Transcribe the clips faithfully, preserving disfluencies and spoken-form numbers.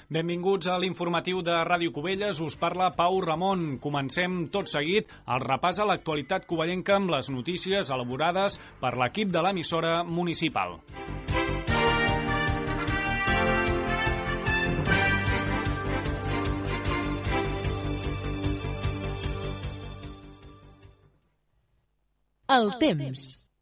Benvinguts a l'informatiu de Ràdio Cubelles. Us parla Pau Ramon. Comencem tot seguit el repàs a l'actualitat covellenca amb les notícies elaborades per l'equip de l'emissora municipal. El temps.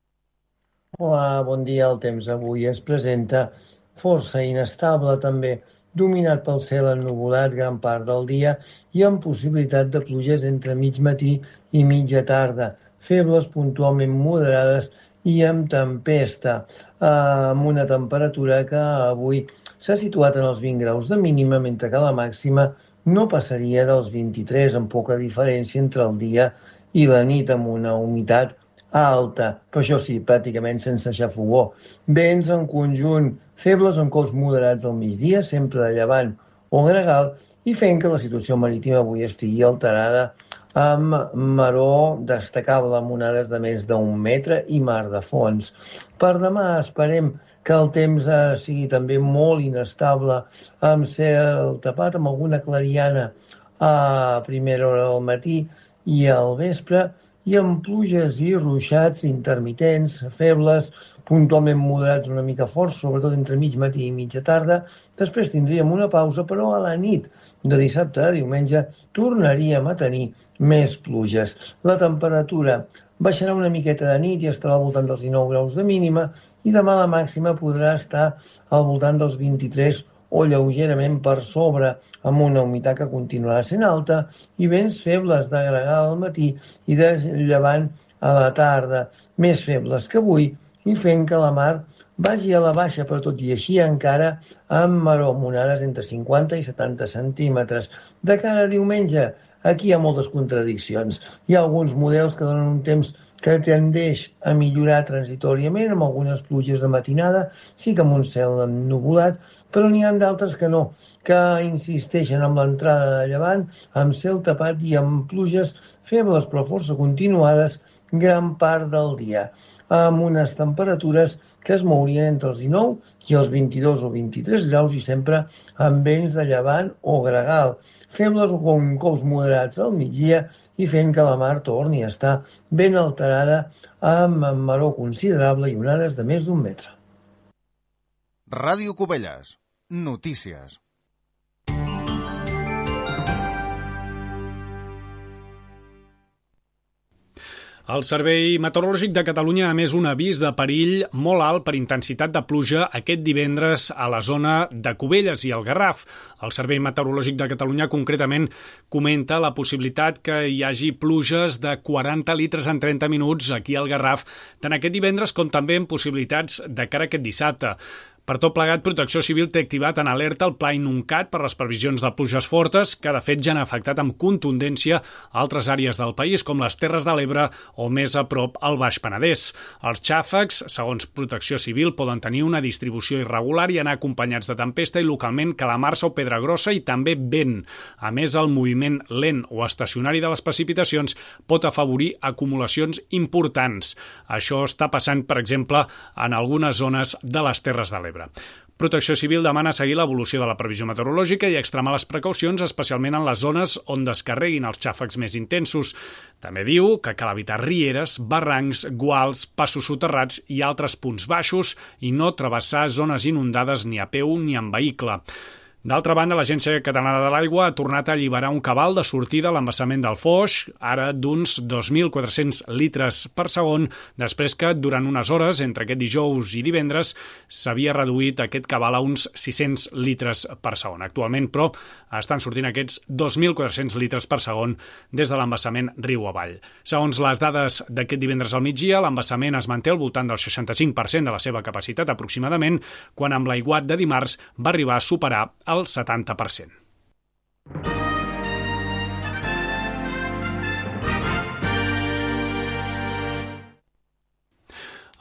Hola, bon dia. El temps avui es presenta força inestable també, dominat pel cel ennuvolat gran part del dia i amb possibilitat de pluges entre mig matí i mitja tarda, febles puntualment moderades i amb tempesta, amb una temperatura que avui s'ha situat en els vint graus de mínima, mentre que la màxima no passaria dels vint-i-tres, amb poca diferència entre el dia i la nit, amb una humitat alta, però això sí, pràcticament sense xafogó. Vents en conjunt febles amb cols moderats al migdia, sempre de llevant o gregal, i fent que la situació marítima avui estigui alterada amb maró destacable amb onades de més d'un metre i mar de fons. Per demà esperem que el temps eh, sigui també molt inestable, amb cel tapat, amb alguna clariana a primera hora del matí i al vespre, i amb pluges i ruixats intermitents, febles, puntualment moderats una mica forts, sobretot entre mig matí i mitja tarda. Després tindríem una pausa, però a la nit de dissabte a diumenge tornaríem a tenir més pluges. La temperatura baixarà una miqueta de nit i estarà al voltant dels dinou graus de mínima, i demà la màxima podrà estar al voltant dels vint-i-tres o lleugerament per sobre, amb una humitat que continuarà sent alta i vents febles de gregal al matí i de llevant a la tarda, més febles que avui, i fent que la mar vagi a la baixa, però tot i així encara amb maró amb onades entre cinquanta i setanta centímetres. De cara a diumenge, aquí hi ha moltes contradiccions. Hi ha alguns models que donen un temps que tendeix a millorar transitoriament, amb algunes pluges de matinada, sí que amb un cel ennuvolat, però n'hi ha d'altres que no, que insisteixen amb l'entrada de llevant, amb cel tapat i amb pluges febles però força continuades gran part del dia, amb unes temperatures que es mourien entre els dinou i els vint-i-dos o vint-i-tres graus i sempre amb vents de llevant o gregal, febles o com cous moderats al migdia i fent que la mar torni a estar ben alterada amb maró considerable i onades de més d'un metre. Ràdio Cubelles. Notícies. El Servei Meteorològic de Catalunya ha emès un avís de perill molt alt per intensitat de pluja aquest divendres a la zona de Cubelles i el Garraf. El Servei Meteorològic de Catalunya concretament comenta la possibilitat que hi hagi pluges de quaranta litres en trenta minuts aquí al Garraf, tant aquest divendres com també amb possibilitats de cara a aquest dissabte. Per tot plegat, Protecció Civil té activat en alerta el Pla Inuncat per les previsions de pluges fortes, que de fet ja han afectat amb contundència altres àrees del país, com les Terres de l'Ebre o més a prop el Baix Penedès. Els xàfecs, segons Protecció Civil, poden tenir una distribució irregular i anar acompanyats de tempesta i localment calamarsa o pedra grossa i també vent. A més, el moviment lent o estacionari de les precipitacions pot afavorir acumulacions importants. Això està passant, per exemple, en algunes zones de les Terres de l'Ebre. Protecció Civil demana seguir l'evolució de la previsió meteorològica i extremar les precaucions, especialment en les zones on descarreguin els xàfecs més intensos. També diu que cal evitar rieres, barrancs, guals, passos soterrats i altres punts baixos i no travessar zones inundades ni a peu ni en vehicle. D'altra banda, l'Agència Catalana de l'Aigua ha tornat a alliberar un cabal de sortida a l'embassament del Foix, ara d'uns dos mil quatre-cents litres per segon, després que durant unes hores, entre aquest dijous i divendres, s'havia reduït aquest cabal a uns sis-cents litres per segon. Actualment, però, estan sortint aquests dos mil quatre-cents litres per segon des de l'embassament riu avall. Segons les dades d'aquest divendres al migdia, l'embassament es manté al voltant del seixanta-cinc per cent de la seva capacitat aproximadament, quan amb l'aiguat de dimarts va arribar a superar el setanta per cent.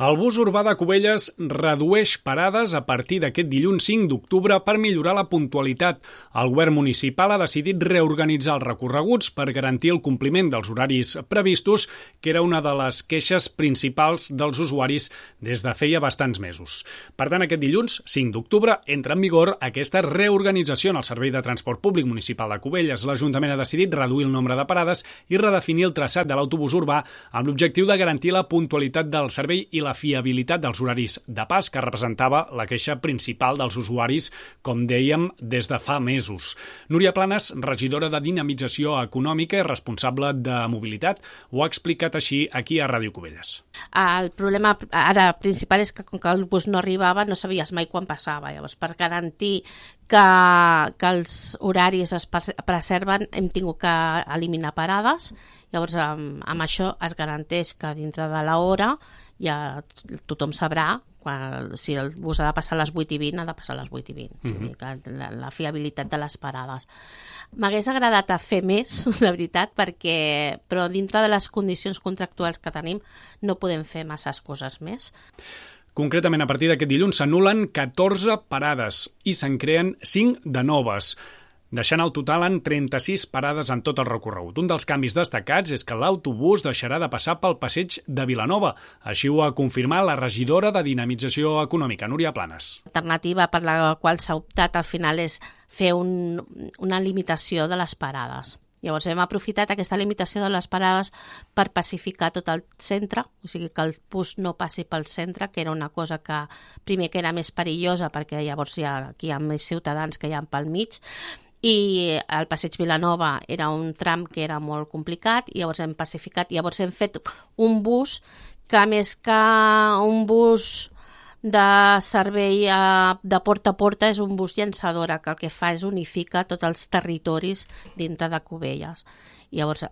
El bus urbà de Cubelles redueix parades a partir d'aquest dilluns cinc d'octubre per millorar la puntualitat. El govern municipal ha decidit reorganitzar els recorreguts per garantir el compliment dels horaris previstos, que era una de les queixes principals dels usuaris des de feia bastants mesos. Per tant, aquest dilluns cinc d'octubre entra en vigor aquesta reorganització en el Servei de Transport Públic Municipal de Cubelles. L'Ajuntament ha decidit reduir el nombre de parades i redefinir el traçat de l'autobús urbà amb l'objectiu de garantir la puntualitat del servei i la fiabilitat dels horaris de pas, que representava la queixa principal dels usuaris, com dèiem, des de fa mesos. Núria Planes, regidora de Dinamització Econòmica i responsable de mobilitat, ho ha explicat així aquí a Ràdio Cubelles. El problema ara principal és que com que el bus no arribava no sabies mai quan passava. Llavors, per garantir que, que els horaris es preserven hem tingut que eliminar parades. Llavors, amb, amb això es garanteix que dintre de l'hora ja tothom sabrà quan, si el bus ha de passar a les vuit i vint, ha de passar a les vuit i vint. Mm-hmm. la, la fiabilitat de les parades. M'hagués agradat a fer més, de veritat, perquè, però dintre de les condicions contractuals que tenim no podem fer masses coses més. Concretament, a partir d'aquest dilluns s'anulen catorze parades i se'n creen cinc de noves, deixant el total en trenta-sis parades en tot el recorregut. Un dels canvis destacats és que l'autobús deixarà de passar pel passeig de Vilanova. Així ho ha confirmat la regidora de Dinamització Econòmica, Núria Planes. L'alternativa per la qual s'ha optat al final és fer un, una limitació de les parades. Llavors hem aprofitat aquesta limitació de les parades per pacificar tot el centre, o sigui que el bus no passi pel centre, que era una cosa que primer que era més perillosa perquè llavors hi ha, aquí hi ha més ciutadans que hi ha pel mig, i el passeig Vilanova era un tram que era molt complicat i llavors hem pacificat, i llavors hem fet un bus que més que un bus de servei de porta a porta és un bus llançadora, que el que fa és unificar tots els territoris dintre de Cubelles. I llavors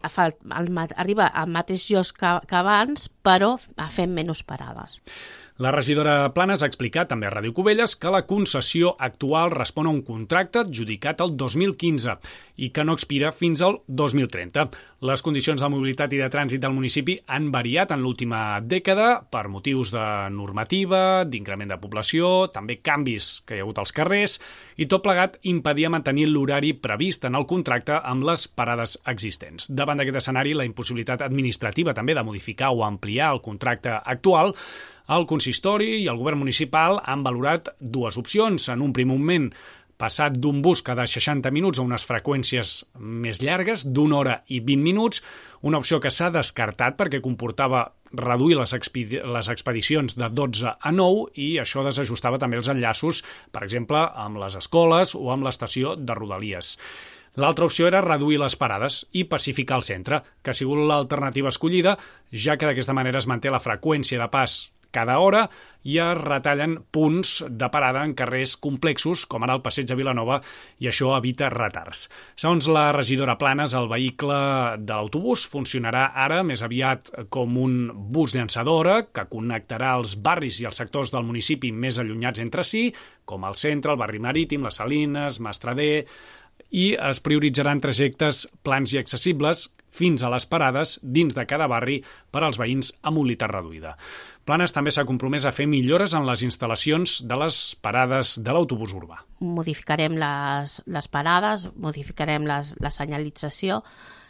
arriba al mateix lloc que, que abans, però fent menys parades. La regidora Planes ha explicat també a Ràdio Cubelles que la concessió actual respon a un contracte adjudicat el dos mil quinze i que no expira fins al dos mil trenta. Les condicions de mobilitat i de trànsit del municipi han variat en l'última dècada per motius de normativa, d'increment de població, també canvis que hi ha hagut als carrers, i tot plegat impedia mantenir l'horari previst en el contracte amb les parades existents. Davant d'aquest escenari, la impossibilitat administrativa també de modificar o ampliar el contracte actual, el consistori i el govern municipal han valorat dues opcions. En un primer moment, passat d'un bus cada seixanta minuts a unes freqüències més llargues, d'una hora i vint minuts, una opció que s'ha descartat perquè comportava reduir les, expedi les expedicions de dotze a nou i això desajustava també els enllaços, per exemple, amb les escoles o amb l'estació de Rodalies. L'altra opció era reduir les parades i pacificar el centre, que ha sigut l'alternativa escollida, ja que d'aquesta manera es manté la freqüència de pas cada hora i es retallen punts de parada en carrers complexos, com ara el passeig de Vilanova, i això evita retards. Segons la regidora Planes, el vehicle de l'autobús funcionarà ara més aviat com un bus llançadora que connectarà els barris i els sectors del municipi més allunyats entre si, com el centre, el barri marítim, les Salines, Mastrader, i es prioritzaran trajectes plans i accessibles fins a les parades dins de cada barri per als veïns amb mobilitat reduïda. Planes també s'ha compromès a fer millores en les instal·lacions de les parades de l'autobús urbà. Modificarem les, les parades, modificarem les, la senyalització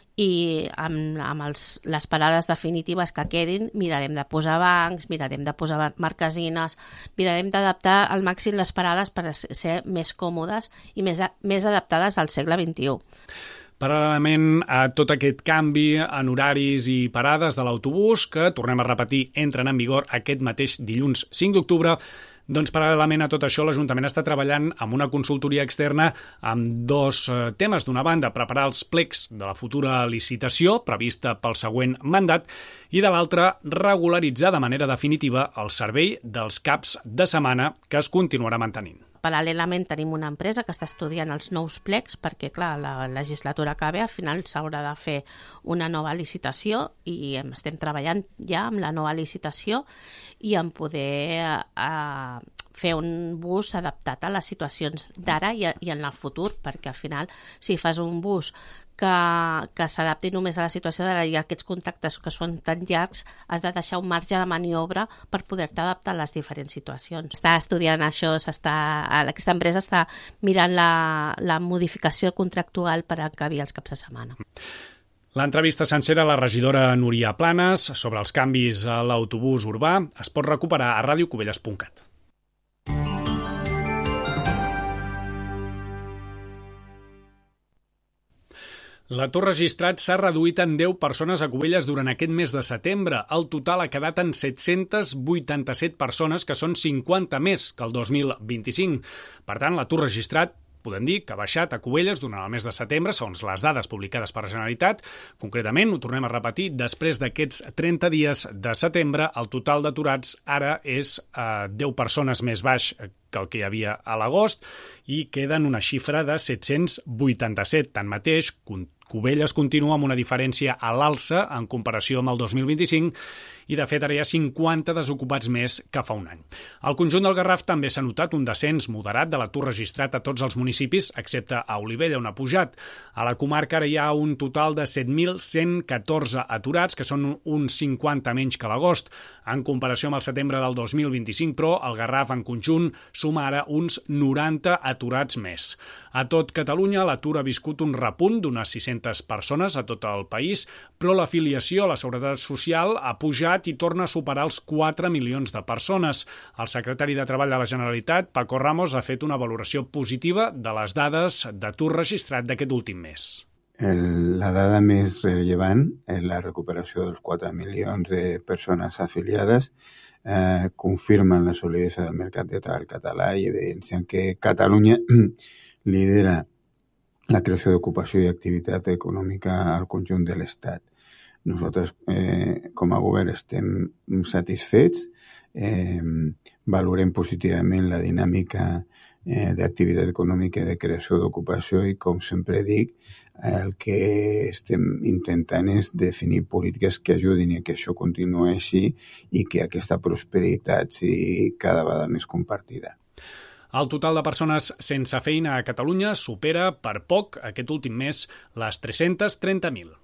i amb, amb els, les parades definitives que quedin mirarem de posar bancs, mirarem de posar marquesines, mirarem d'adaptar al màxim les parades per ser més còmodes i més, més adaptades al segle vint-i-u. Paral·lelament a tot aquest canvi en horaris i parades de l'autobús, que, tornem a repetir, entren en vigor aquest mateix dilluns cinc d'octubre, doncs paral·lelament a tot això l'Ajuntament està treballant amb una consultoria externa amb dos temes. D'una banda, preparar els plecs de la futura licitació prevista pel següent mandat i de l'altra, regularitzar de manera definitiva el servei dels caps de setmana que es continuarà mantenint. Paral·lelament tenim una empresa que està estudiant els nous plecs perquè, clar, la legislatura acaba, al final s'haurà de fer una nova licitació i estem treballant ja amb la nova licitació i en poder eh, fer un bus adaptat a les situacions d'ara i, i en el futur, perquè al final, si fas un bus que, que s'adapti només a la situació d'ara i aquests contractes que són tan llargs, has de deixar un marge de maniobra per poder-te adaptar a les diferents situacions. Està estudiant això, s'està, aquesta empresa està mirant la, la modificació contractual per encabir els caps de setmana. L'entrevista sencera a la regidora Núria Planes sobre els canvis a l'autobús urbà es pot recuperar a ràdio cubelles punt cat. L'atur registrat s'ha reduït en deu persones a Cubelles durant aquest mes de setembre. El total ha quedat en set-cents vuitanta-set persones, que són cinquanta més que el dos mil vint-i-cinc. Per tant, l'atur registrat podem dir que ha baixat a Cubelles durant el mes de setembre, segons les dades publicades per la Generalitat. Concretament, ho tornem a repetir, després d'aquests trenta dies de setembre, el total d'aturats ara és eh, deu persones més baix que el que hi havia a l'agost i queda en una xifra de set-cents vuitanta-set. Tanmateix, Cubelles continua amb una diferència a l'alça en comparació amb el dos mil vint-i-cinc i, de fet, ara hi ha cinquanta desocupats més que fa un any. Al conjunt del Garraf també s'ha notat un descens moderat de l'atur registrat a tots els municipis, excepte a Olivella, on ha pujat. A la comarca ara hi ha un total de set mil cent catorze aturats, que són uns cinquanta menys que l'agost. En comparació amb el setembre del dos mil vint-i-cinc, però, el Garraf en conjunt suma ara uns noranta aturats més. A tot Catalunya, l'atur ha viscut un repunt d'unes sis-centes persones a tot el país, però l'afiliació a la Seguretat Social ha pujat i torna a superar els quatre milions de persones. El secretari de Treball de la Generalitat, Paco Ramos, ha fet una valoració positiva de les dades d'atur registrat d'aquest últim mes. El, la dada més rellevant és la recuperació dels quatre milions de persones afiliades, eh, confirmen la solidesa del mercat de treball català i evidencien que Catalunya lidera la creació d'ocupació i activitat econòmica al conjunt de l'Estat. Nosaltres, eh, com a govern, estem satisfets, eh, valorem positivament la dinàmica eh, d'activitat econòmica i de creació d'ocupació i, com sempre dic, el que estem intentant és definir polítiques que ajudin a que això continuï així i que aquesta prosperitat sigui cada vegada més compartida. El total de persones sense feina a Catalunya supera per poc aquest últim mes les tres-cents trenta mil.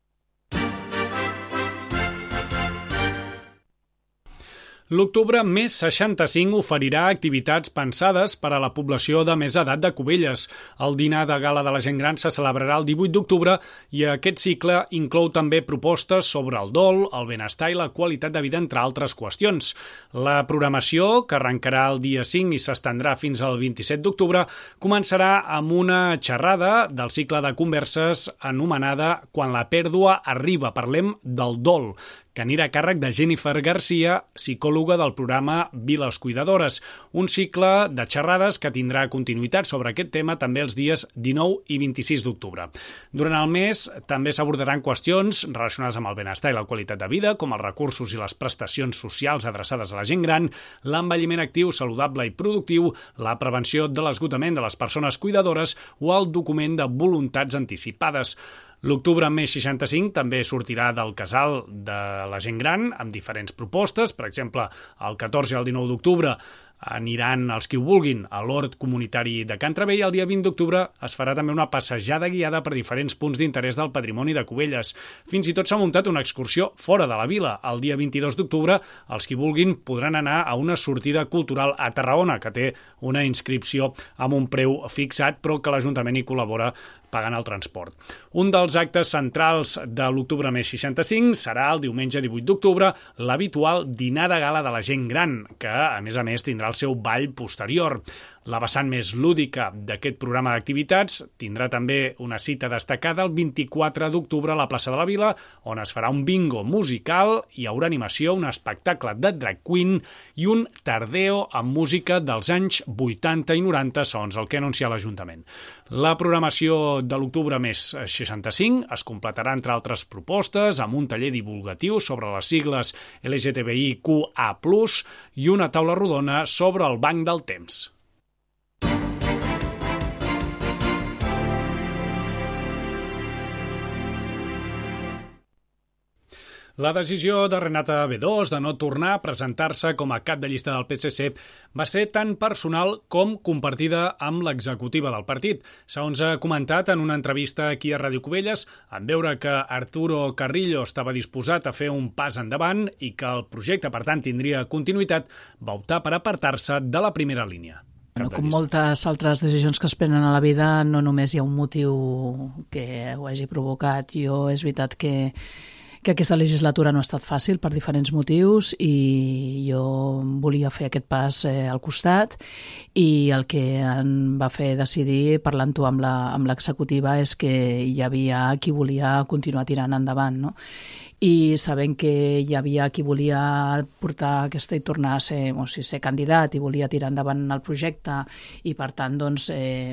L'octubre més seixanta-cinc oferirà activitats pensades per a la població de més edat de Cubelles. El dinar de gala de la gent gran se celebrarà el divuit d'octubre i aquest cicle inclou també propostes sobre el dol, el benestar i la qualitat de vida, entre altres qüestions. La programació, que arrencarà el dia cinc i s'estendrà fins al vint-i-set d'octubre, començarà amb una xerrada del cicle de converses anomenada Quan la pèrdua arriba, parlem del dol, que anirà a càrrec de Jennifer Garcia, psicòloga del programa Viles Cuidadores, un cicle de xerrades que tindrà continuïtat sobre aquest tema també els dies dinou i vint-i-sis d'octubre. Durant el mes també s'abordaran qüestions relacionades amb el benestar i la qualitat de vida, com els recursos i les prestacions socials adreçades a la gent gran, l'envelliment actiu, saludable i productiu, la prevenció de l'esgotament de les persones cuidadores o el document de voluntats anticipades. L'octubre més seixanta-cinc també sortirà del casal de la gent gran amb diferents propostes. Per exemple, el catorze i el dinou d'octubre aniran els qui ho vulguin a l'hort comunitari de Can Travell i el dia vint d'octubre es farà també una passejada guiada per diferents punts d'interès del patrimoni de Cubelles. Fins i tot s'ha muntat una excursió fora de la vila. El dia vint-i-dos d'octubre els qui vulguin podran anar a una sortida cultural a Tarragona, que té una inscripció amb un preu fixat, però que l'Ajuntament hi col·labora pagant el transport. Un dels actes centrals de l'octubre més seixanta-cinc serà el diumenge divuit d'octubre l'habitual dinar de gala de la gent gran, que a més a més tindrà el seu ball posterior. La vessant més lúdica d'aquest programa d'activitats tindrà també una cita destacada el vint-i-quatre d'octubre a la plaça de la Vila, on es farà un bingo musical, hi haurà animació, un espectacle de drag queen i un tardeo amb música dels anys vuitanta i noranta, segons el que ha anunciat l'Ajuntament. La programació de l'octubre més seixanta-cinc es completarà, entre altres propostes, amb un taller divulgatiu sobre les sigles L G T B I Q A plus, i una taula rodona sobre el banc del temps. La decisió de Renata Bedós de no tornar a presentar-se com a cap de llista del P S C va ser tan personal com compartida amb l'executiva del partit. Segons ha comentat en una entrevista aquí a Ràdio Cubelles, en veure que Arturo Carrillo estava disposat a fer un pas endavant i que el projecte, per tant, tindria continuïtat, va optar per apartar-se de la primera línia. Bueno, com moltes altres decisions que es prenen a la vida, no només hi ha un motiu que ho hagi provocat. Jo, és veritat que que aquesta legislatura no ha estat fàcil per diferents motius i jo volia fer aquest pas eh, al costat i el que em va fer decidir, parlant-ho amb la, amb l'executiva, és que hi havia qui volia continuar tirant endavant, no? I sabent que hi havia qui volia portar aquesta i tornar a ser, o sigui, ser candidat i volia tirar endavant el projecte i per tant doncs eh,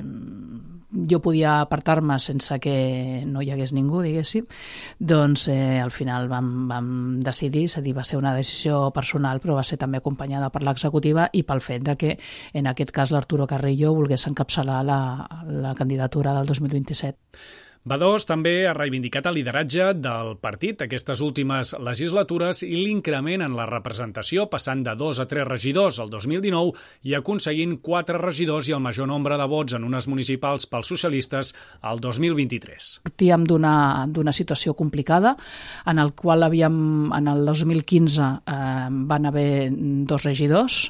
jo podia apartar-me sense que no hi hagués ningú, diguéssim, doncs eh, al final vam, vam decidir, és a dir, va ser una decisió personal però va ser també acompanyada per l'executiva i pel fet de que en aquest cas l'Arturo Carrillo volgués encapçalar la, la candidatura del dos mil vint-i-set. Bedós també ha reivindicat el lideratge del partit aquestes últimes legislatures i l'increment en la representació, passant de dos a tres regidors el dos mil dinou i aconseguint quatre regidors i el major nombre de vots en unes municipals pels socialistes el dos mil vint-i-tres. Partíem d'una d'una situació complicada en el qual havíem, en el dos mil quinze eh, van haver dos regidors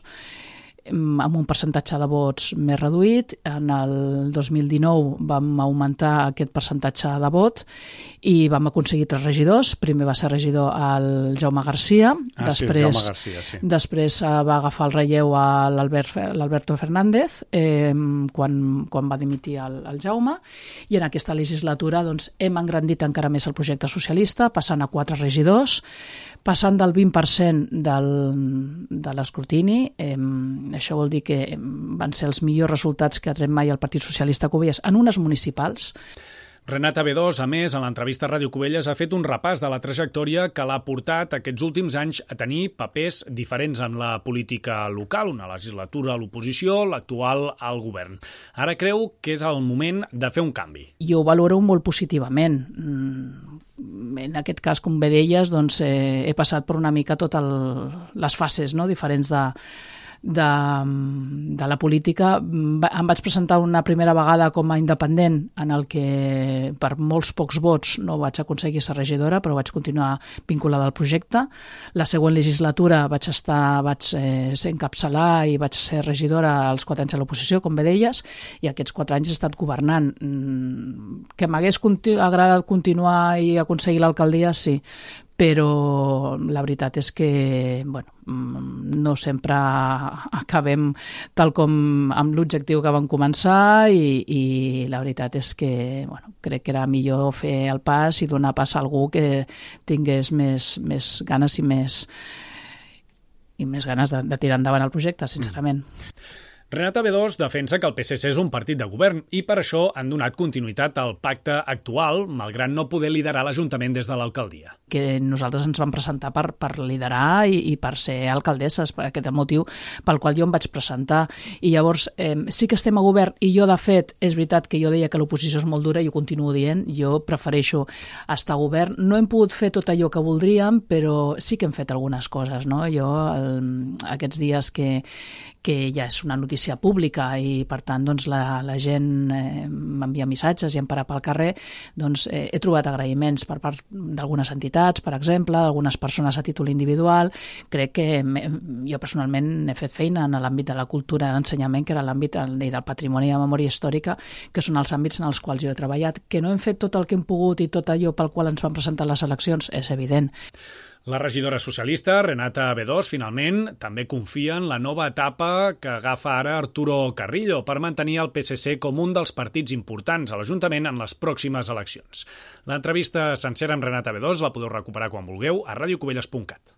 amb un percentatge de vots més reduït. En el dos mil dinou vam augmentar aquest percentatge de vot i vam aconseguir tres regidors. Primer va ser regidor el Jaume Garcia, ah, després, sí, Jaume Garcia, sí. després va agafar el relleu a l'Alberto Fernández eh, quan, quan va dimitir el, el Jaume, i en aquesta legislatura doncs, hem engrandit encara més el projecte socialista, passant a quatre regidors, passant del vint per cent del, de l'escrutini. Eh, això vol dir que van ser els millors resultats que ha tret mai el Partit Socialista Cubelles en unes municipals. Renata Bedós, a més, en l'entrevista a Ràdio Cubelles, ha fet un repàs de la trajectòria que l'ha portat aquests últims anys a tenir papers diferents en la política local, una legislatura a l'oposició, l'actual al govern. Ara creu que és el moment de fer un canvi. Jo ho valoro molt positivament. En aquest cas, com bé deies, doncs, eh, he passat per una mica totes les fases, no?, diferents de, de, de la política. Em vaig presentar una primera vegada com a independent, en el que per molts pocs vots no vaig aconseguir ser regidora, però vaig continuar vinculada al projecte. La següent legislatura vaig estar, vaig eh, ser encapçalar i vaig ser regidora als quatre anys a l'oposició, com bé deies, i aquests quatre anys he estat governant. Que m'hagués continu- agradat continuar i aconseguir l'alcaldia, sí, però la veritat és que bueno, no sempre acabem tal com amb l'objectiu que vam començar i, i la veritat és que bueno, crec que era millor fer el pas i donar pas a algú que tingués més, més ganes i més, i més ganes de, de tirar endavant el projecte, sincerament. Mm. Renata Bedós defensa que el P S C és un partit de govern i per això han donat continuïtat al pacte actual, malgrat no poder liderar l'Ajuntament des de l'alcaldia. Que nosaltres ens vam presentar per, per liderar i, i per ser alcaldesses, per aquest motiu pel qual jo em vaig presentar. I llavors eh, sí que estem a govern i jo, de fet, és veritat que jo deia que l'oposició és molt dura i ho continuo dient, jo prefereixo estar a govern. No hem pogut fer tot allò que voldríem, però sí que hem fet algunes coses, no? Jo, el, aquests dies que, que ja és una notícia pública i per tant doncs, la, la gent eh, m'envia missatges i em para pel carrer, doncs eh, he trobat agraïments per part d'algunes entitats, per exemple, d'algunes persones a títol individual. Crec que jo personalment he fet feina en l'àmbit de la cultura i l'ensenyament, que era l'àmbit del patrimoni i la memòria històrica, que són els àmbits en els quals jo he treballat. Que no hem fet tot el que hem pogut i tot allò pel qual ens van presentar les eleccions és evident. La regidora socialista, Renata Bedós, finalment, també confia en la nova etapa que agafa ara Arturo Carrillo per mantenir el P S C com un dels partits importants a l'Ajuntament en les pròximes eleccions. L'entrevista sencera amb Renata Bedós la podeu recuperar quan vulgueu a radiocubelles punt cat.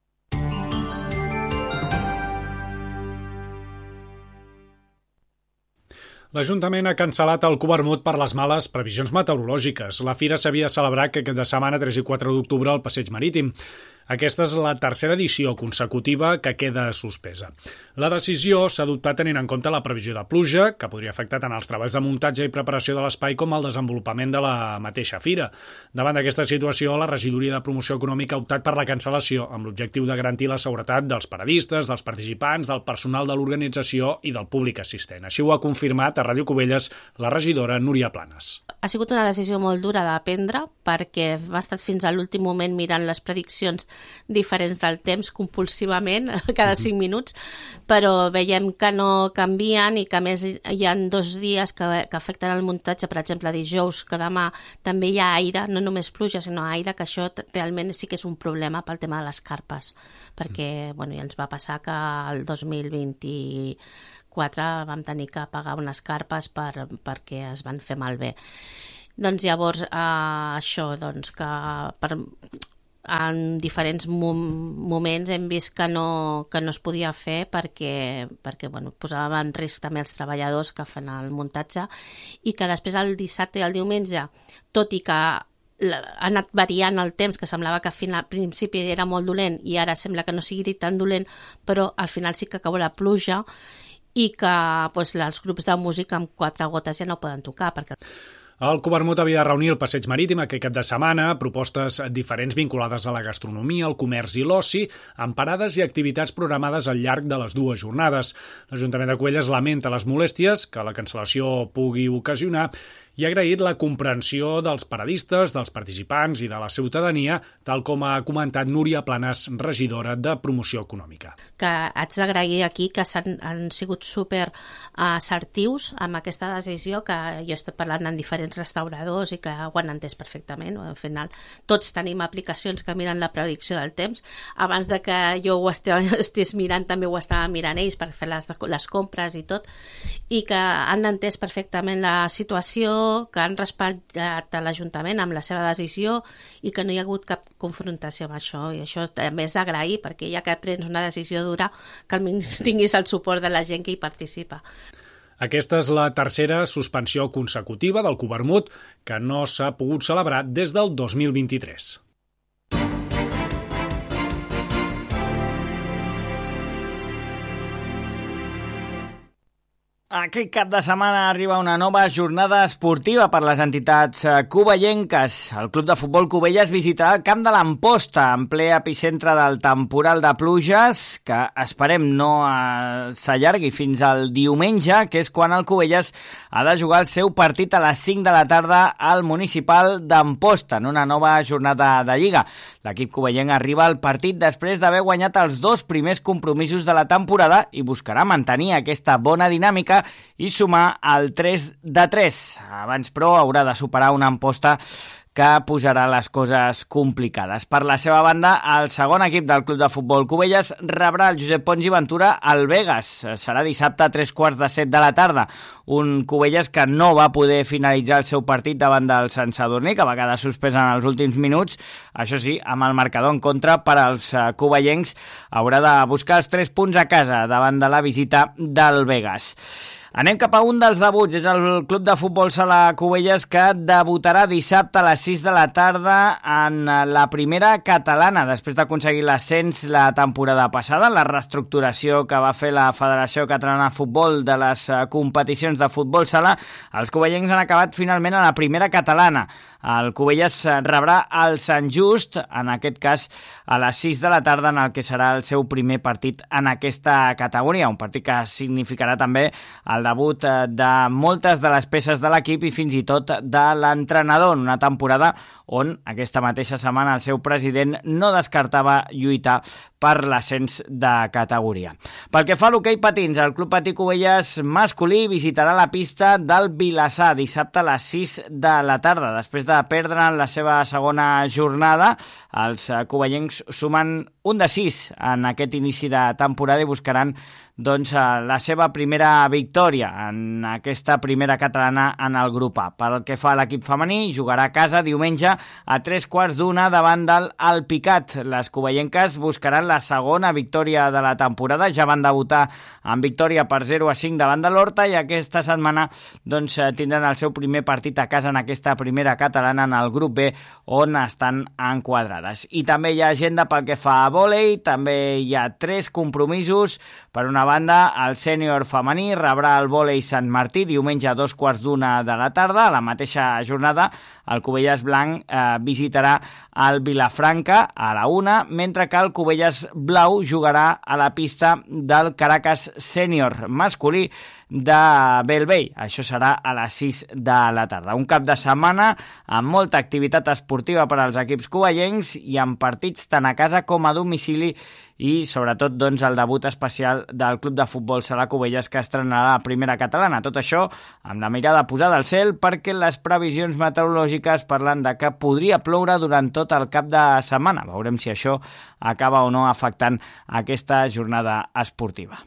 L'Ajuntament ha cancel·lat el Covermut per les males previsions meteorològiques. La fira s'havia de celebrar aquest de setmana tres i quatre d'octubre al Passeig Marítim. Aquesta és la tercera edició consecutiva que queda suspesa. La decisió s'ha adoptat tenint en compte la previsió de pluja, que podria afectar tant els treballs de muntatge i preparació de l'espai com el desenvolupament de la mateixa fira. Davant d'aquesta situació, la Regidoria de Promoció Econòmica ha optat per la cancel·lació, amb l'objectiu de garantir la seguretat dels paradistes, dels participants, del personal de l'organització i del públic assistent. Així ho ha confirmat a Ràdio Cubelles la regidora Núria Planes. Ha sigut una decisió molt dura de prendre perquè va estar fins a l'últim moment mirant les prediccions diferents del temps compulsivament cada cinc minuts, però veiem que no canvien i que a més hi ha dos dies que, que afecten el muntatge, per exemple dijous, que demà també hi ha aire, no només pluja sinó aire, que això realment sí que és un problema pel tema de les carpes, perquè bueno, ja ens va passar que el dos mil vint-i-quatre vam tenir que pagar unes carpes per, perquè es van fer malbé. Doncs llavors eh, això, doncs que per, en diferents mom moments hem vist que no, que no es podia fer perquè, perquè bueno, posava en risc també els treballadors que fan el muntatge i que després el dissabte i el diumenge, tot i que ha anat variant el temps, que semblava que al principi era molt dolent i ara sembla que no sigui tan dolent, però al final sí que cau la pluja i que doncs, els grups de música amb quatre gotes ja no poden tocar. Perquè... El Covermut havia de reunir el Passeig Marítim aquest cap de setmana, propostes diferents vinculades a la gastronomia, el comerç i l'oci, amb parades i activitats programades al llarg de les dues jornades. L'Ajuntament de Cubelles lamenta les molèsties que la cancel·lació pugui ocasionar i ha agraït la comprensió dels paradistes, dels participants i de la ciutadania, tal com ha comentat Núria Planes, regidora de Promoció Econòmica. Que haig d'agrair aquí que han, han sigut super assertius amb aquesta decisió, que jo estic parlant amb diferents restauradors i que ho han entès perfectament. Al final, tots tenim aplicacions que miren la predicció del temps. Abans de que jo ho estigués mirant, també ho estava mirant ells per fer les, les compres i tot, i que han entès perfectament la situació, que han respectat a l'Ajuntament amb la seva decisió i que no hi ha hagut cap confrontació amb això, i això també és d'agrair, perquè ja que prens una decisió dura, que almenys tinguis el suport de la gent que hi participa. Aquesta és la tercera suspensió consecutiva del Covermut que no s'ha pogut celebrar des del dos mil vint-i-tres. Aquest cap de setmana arriba una nova jornada esportiva per les entitats cuvellenques. El Club de Futbol Cubelles visitarà el camp de l'Amposta en ple epicentre del temporal de pluges, que esperem no s'allargui fins al diumenge, que és quan el Cubelles ha de jugar el seu partit a les cinc de la tarda al municipal d'Amposta, en una nova jornada de Lliga. L'equip cuvellenc arriba al partit després d'haver guanyat els dos primers compromisos de la temporada i buscarà mantenir aquesta bona dinàmica i sumar el tres de tres. Abans, però, haurà de superar una Amposta que posarà les coses complicades. Per la seva banda, el segon equip del Club de Futbol Cubelles rebrà el Josep Pons i Ventura al Vegas. Serà dissabte a tres quarts de set de la tarda. Un Cubelles que no va poder finalitzar el seu partit davant del Sant Sadurní, que va quedar suspès en els últims minuts. Això sí, amb el marcador en contra per als cuvellencs, haurà de buscar els tres punts a casa davant de la visita del Vegas. Anem cap a un dels debuts, és el Club de Futbol Sala Cubelles, que debutarà dissabte a les sis de la tarda en la primera catalana, després d'aconseguir l'ascens la temporada passada. La reestructuració que va fer la Federació Catalana de Futbol de les competicions de futbol sala, els cuvellencs han acabat finalment a la primera catalana. El Cubelles rebrà el Sant Just, en aquest cas a les sis de la tarda, en el que serà el seu primer partit en aquesta categoria, un partit que significarà també el debut de moltes de les peces de l'equip i fins i tot de l'entrenador, en una temporada on aquesta mateixa setmana el seu president no descartava lluitar per l'ascens de categoria. Pel que fa a l'hoquei patins, el Club Patí Cubelles masculí visitarà la pista del Vilassar dissabte a les sis de la tarda. Després de perdre en la seva segona jornada, els cuvellencs sumen un de sis en aquest inici de temporada i buscaran doncs, la seva primera victòria en aquesta primera catalana en el grup A. Pel que fa a l'equip femení, jugarà a casa diumenge a tres quarts d'una davant del Alpicat. Les covellenques buscaran la segona victòria de la temporada. Ja van debutar amb victòria per zero a cinc davant de l'Horta i aquesta setmana doncs, tindran el seu primer partit a casa en aquesta primera catalana en el grup B, on estan enquadrades. I també hi ha agenda pel que fa a vòlei, també hi ha tres compromisos. Per una banda, el sènior femení rebrà el vòlei Sant Martí diumenge a dos quarts d'una de la tarda. A la mateixa jornada, el Cubelles Blanc eh, visitarà el Vilafranca a la una, mentre que el Cubelles Blau jugarà a la pista del Caracas Sènior masculí de Bellvei. Això serà a les sis de la tarda. Un cap de setmana amb molta activitat esportiva per als equips covellencs i amb partits tant a casa com a domicili i sobretot doncs, el debut especial del Club de Futbol Sala Cubelles que estrenarà la primera catalana. Tot això amb la mirada posada al cel perquè les previsions meteorològiques parlen de que podria ploure durant tot el cap de setmana. Veurem si això acaba o no afectant aquesta jornada esportiva.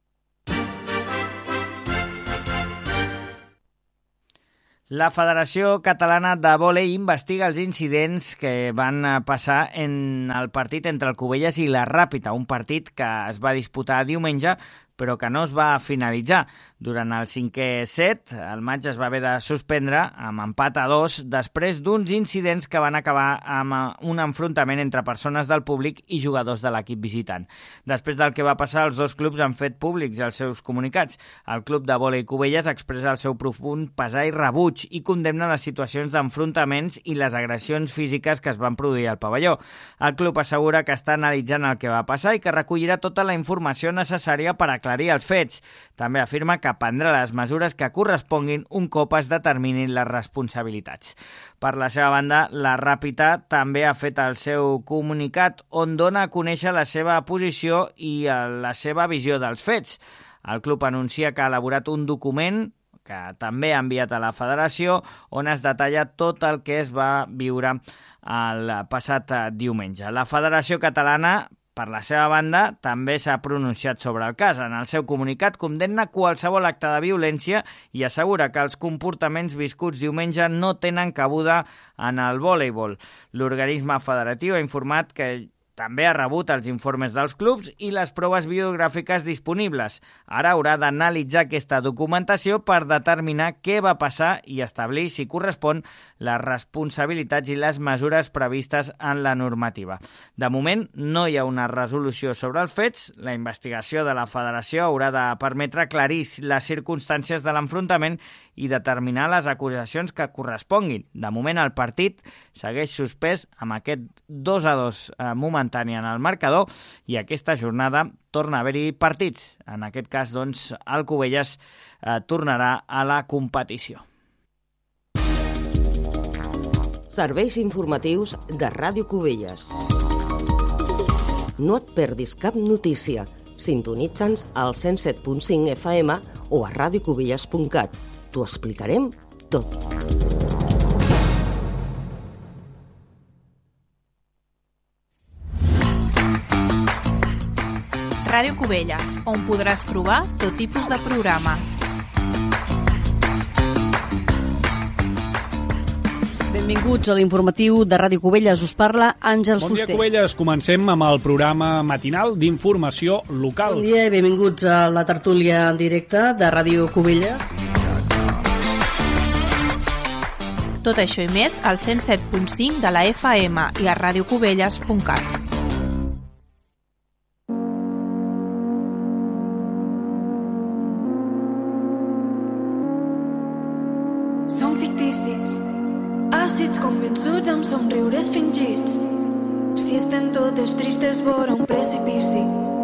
La Federació Catalana de Vòlei investiga els incidents que van passar en el partit entre el Cubelles i la Ràpita, un partit que es va disputar diumenge però que no es va finalitzar. Durant el cinquè set, el matx es va haver de suspendre amb empat a dos després d'uns incidents que van acabar amb un enfrontament entre persones del públic i jugadors de l'equip visitant. Després del que va passar, els dos clubs han fet públics els seus comunicats. El Club de Vòlei Cubelles expressa el seu profund pesar i rebuig i condemna les situacions d'enfrontaments i les agressions físiques que es van produir al pavelló. El club assegura que està analitzant el que va passar i que recollirà tota la informació necessària per aclarir els fets. També afirma que prendrà les mesures que corresponguin un cop es determinin les responsabilitats. Per la seva banda, la Ràpita també ha fet el seu comunicat on dona a conèixer la seva posició i la seva visió dels fets. El club anuncia que ha elaborat un document que també ha enviat a la federació on es detalla tot el que es va viure el passat diumenge. La Federació Catalana, per la seva banda, també s'ha pronunciat sobre el cas. En el seu comunicat condemna qualsevol acte de violència i assegura que els comportaments viscuts diumenge no tenen cabuda en el voleibol. L'organisme federatiu ha informat que també ha rebut els informes dels clubs i les proves biogràfiques disponibles. Ara haurà d'analitzar aquesta documentació per determinar què va passar i establir si correspon les responsabilitats i les mesures previstes en la normativa. De moment, no hi ha una resolució sobre els fets. La investigació de la federació haurà de permetre aclarir les circumstàncies de l'enfrontament i determinar les acusacions que corresponguin. De moment, el partit segueix suspès amb aquest dos a dos eh, momentani en el marcador i aquesta jornada torna a haver-hi partits. En aquest cas, doncs, el Cubelles eh, tornarà a la competició. Serveis informatius de Ràdio Cubelles. No et perdis cap notícia. Sintonitza'ns al cent set punt cinc F M o a radio cubelles punt cat. T'ho explicarem tot. Ràdio Cubelles, on podràs trobar tot tipus de programes. Benvinguts a l'informatiu de Ràdio Cubelles. Us parla Àngels Fuster. Fuster. Bon dia, Cubelles. Comencem amb el programa matinal d'informació local. Bon dia i benvinguts a la tertúlia en directe de Ràdio Cubelles. Tot això i més al cent set punt cinc de la F M i a radio cubelles punt cat. Som ficticis, àcids convençuts amb somriures fingits. Si estem totes tristes vora un precipici,